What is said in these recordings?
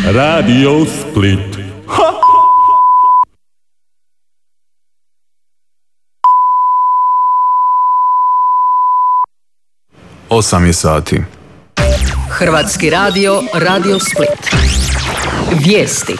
Radio Split. Ha! Osam je sati. Hrvatski radio, Radio Split. Vijesti.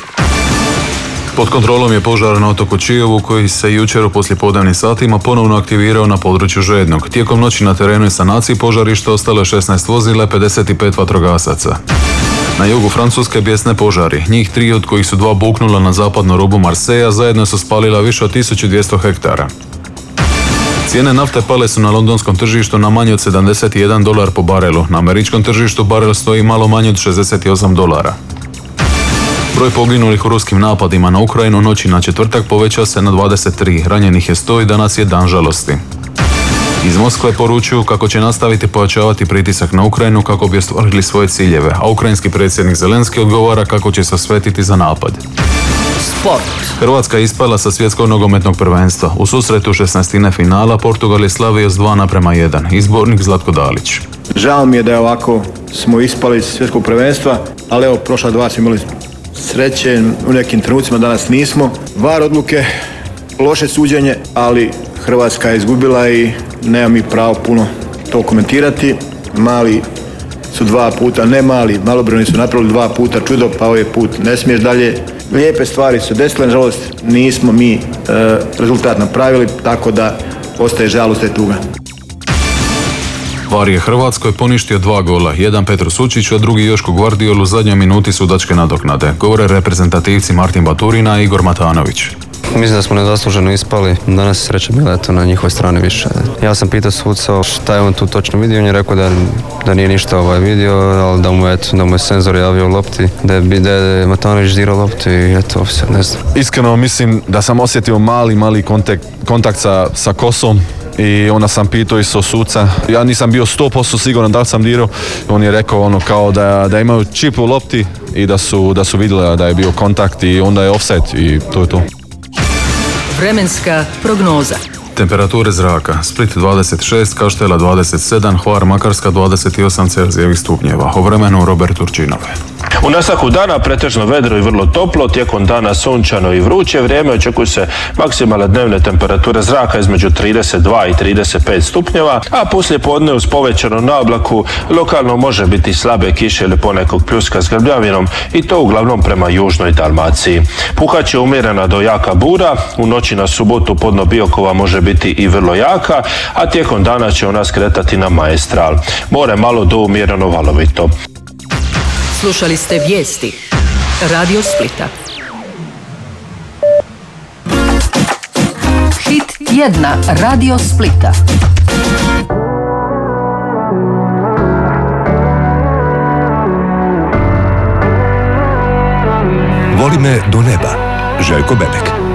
Pod kontrolom je požar na otoku Čiovu koji se jučer u poslijepodnevnim satima ponovno aktivirao na području Žednog. Tijekom noći na terenu je sanaciji požarišta ostalo je 16 vozila i 55 vatrogasaca. Na jugu Francuske bijesne požari, njih 3 od kojih su 2 buknula na zapadnu rubu Marseja, zajedno su spalila više od 1200 hektara. Cijene nafte pale su na londonskom tržištu na manje od $71 po barelu. Na američkom tržištu barel stoji malo manje od $68. Broj poginulih u ruskim napadima na Ukrajinu noći na četvrtak povećao se na 23, ranjenih je 100 i danas je dan žalosti. Iz Moskve poručuju kako će nastaviti pojačavati pritisak na Ukrajinu kako bi ostvarili svoje ciljeve, a ukrajinski predsjednik Zelenski odgovara kako će se osvetiti za napad. Sport. Hrvatska je ispala sa svjetskog nogometnog prvenstva. U susretu 16. finala Portugal je slavio s 2:1. Izbornik Zlatko Dalić. Žao mi je da je ovako smo ispali iz svjetskog prvenstva, ali evo prošla 2 smo imali sreće, u nekim trenucima danas nismo. VAR odluke, loše suđenje, ali Hrvatska je izgubila i nema mi pravo puno to komentirati. Mali su 2 puta, ne mali, malobrojni su napravili 2 puta čudo, pa ovaj put ne smiješ dalje. Lijepe stvari su desile, nažalost nismo mi rezultat napravili, tako da ostaje žalost i tuga. VAR je Hrvatskoj poništio 2 gola, jedan Petru Sučiću, a drugi Joško Gvardiol u zadnjoj minuti sudačke nadoknade. Govore reprezentativci Martin Baturina i Igor Matanović. Mislim da smo nezasluženo ispali, danas je sreća bila eto na njihovoj strani više. Ja sam pitao suca šta je on tu točno vidio, on je rekao da nije ništa vidio, ali da mu je senzor javio u lopti, da je Matanović dirao loptu i eto, ne znam. Iskreno mislim da sam osjetio mali kontakt sa kosom i onda sam pitao isto suca. Ja nisam bio 100% siguran da li sam dirao. On je rekao kao da imaju čip u lopti i da su vidjeli da je bio kontakt i onda je offset i to je to. Vremenska prognoza. Temperature zraka: Split 26, Kaštela 27, Hvar Makarska 28 Celzijevih stupnjeva. O vremenu Robert Turčinov. U nastavku dana pretežno vedro i vrlo toplo, tijekom dana sunčano i vruće vrijeme, očekuju se maksimalne dnevne temperature zraka između 32 i 35 stupnjeva, a poslije podne uz povećanu naoblaku lokalno može biti slabe kiše ili ponekog pljuska s grmljavinom i to uglavnom prema južnoj Dalmaciji. Puhat će umjerena do jaka bura, u noći na subotu podno Biokova može biti i vrlo jaka, a tijekom dana će ona skretati na Maestral. More malo do umjereno valovito. Slušali ste vijesti Radio Splita. Hit tjedna Radio Splita. Voli me do neba. Željko Bebek.